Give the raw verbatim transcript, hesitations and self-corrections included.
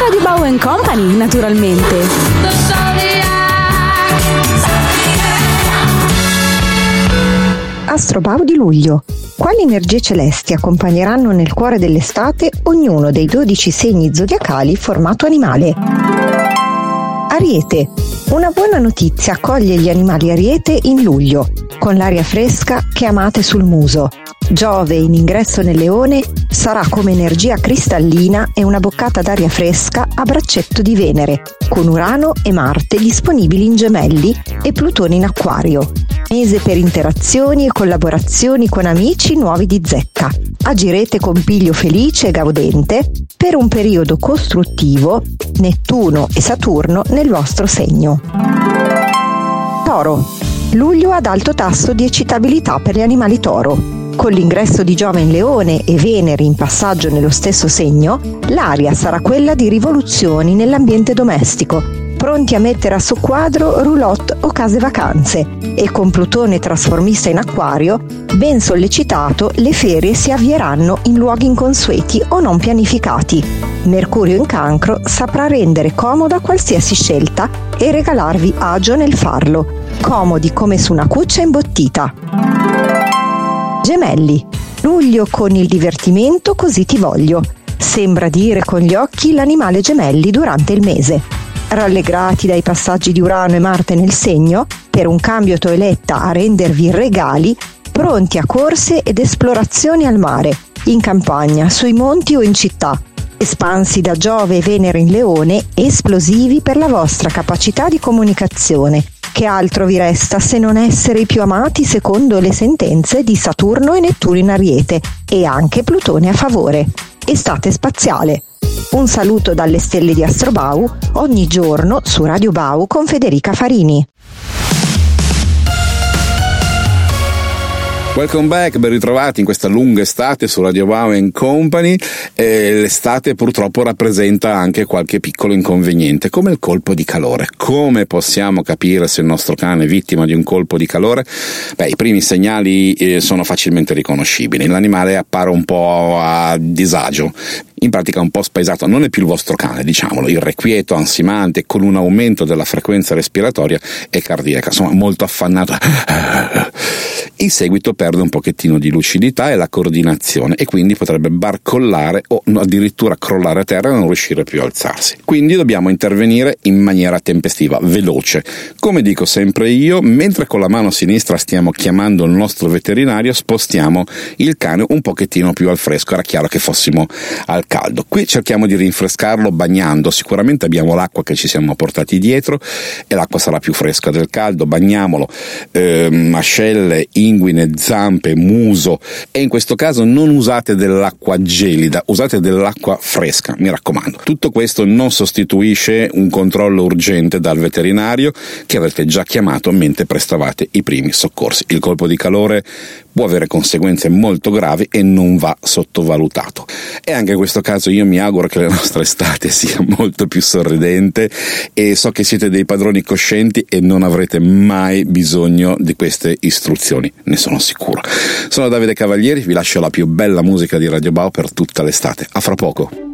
Radio Bau and Company, naturalmente. Astrobau di luglio. Quali energie celesti accompagneranno nel cuore dell'estate ognuno dei dodici segni zodiacali formato animale? Ariete. Una buona notizia accoglie gli animali Ariete in luglio, con l'aria fresca che amate sul muso. Giove in ingresso nel Leone sarà come energia cristallina e una boccata d'aria fresca a braccetto di Venere, con Urano e Marte disponibili in Gemelli e Plutone in Acquario. Mese per interazioni e collaborazioni con amici nuovi di zecca. Agirete con piglio felice e gaudente per un periodo costruttivo, Nettuno e Saturno nel vostro segno. Toro. Luglio ad alto tasso di eccitabilità per gli animali toro. Con l'ingresso di Giove in Leone e Venere in passaggio nello stesso segno, l'aria sarà quella di rivoluzioni nell'ambiente domestico, pronti a mettere a soqquadro roulotte o case vacanze, e con Plutone trasformista in Acquario, ben sollecitato, le ferie si avvieranno in luoghi inconsueti o non pianificati. Mercurio in Cancro saprà rendere comoda qualsiasi scelta e regalarvi agio nel farlo, comodi come su una cuccia imbottita. Gemelli. Luglio con il divertimento così ti voglio. Sembra dire con gli occhi l'animale Gemelli durante il mese. Rallegrati dai passaggi di Urano e Marte nel segno, per un cambio toeletta a rendervi regali, pronti a corse ed esplorazioni al mare, in campagna, sui monti o in città. Espansi da Giove e Venere in Leone, esplosivi per la vostra capacità di comunicazione. Che altro vi resta se non essere i più amati secondo le sentenze di Saturno e Nettuno in Ariete e anche Plutone a favore. Estate spaziale. Un saluto dalle stelle di Astrobau, ogni giorno su Radio Bau con Federica Farini. Welcome back, ben ritrovati in questa lunga estate su Radio Bau and Company. Eh, l'estate purtroppo rappresenta anche qualche piccolo inconveniente, come il colpo di calore. Come possiamo capire se il nostro cane è vittima di un colpo di calore? Beh, i primi segnali eh, sono facilmente riconoscibili. L'animale appare un po' a disagio, in pratica un po' spaesato, non è più il vostro cane, diciamolo, irrequieto, ansimante, con un aumento della frequenza respiratoria e cardiaca, insomma molto affannato. In seguito perde un pochettino di lucidità e la coordinazione e quindi potrebbe barcollare o addirittura crollare a terra e non riuscire più a alzarsi. Quindi dobbiamo intervenire in maniera tempestiva, veloce. Come dico sempre io, mentre con la mano sinistra stiamo chiamando il nostro veterinario, spostiamo il cane un pochettino più al fresco. Era chiaro che fossimo al caldo. Qui cerchiamo di rinfrescarlo bagnando. Sicuramente abbiamo l'acqua che ci siamo portati dietro e l'acqua sarà più fresca del caldo. Bagniamolo, eh, ascelle, inguine, zampe, muso, e in questo caso non usate dell'acqua gelida, usate dell'acqua fresca, mi raccomando. Tutto questo non sostituisce un controllo urgente dal veterinario che avete già chiamato mentre prestavate i primi soccorsi. Il colpo di calore può avere conseguenze molto gravi e non va sottovalutato. E anche in questo caso io mi auguro che la nostra estate sia molto più sorridente, e so che siete dei padroni coscienti e non avrete mai bisogno di queste istruzioni, ne sono sicuro. Sono Davide Cavalieri, vi lascio la più bella musica di Radio Bau per tutta l'estate. A fra poco.